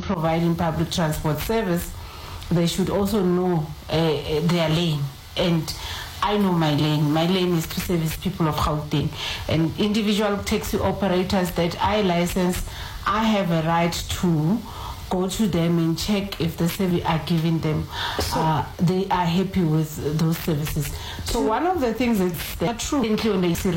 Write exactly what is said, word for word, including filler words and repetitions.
providing public transport service, they should also know uh, their lane. And I know my lane. My lane is to service people of Gauteng. And individual taxi operators that I license, I have a right to go to them and check if the service are giving them, so uh, they are happy with those services. So one of the things that's true,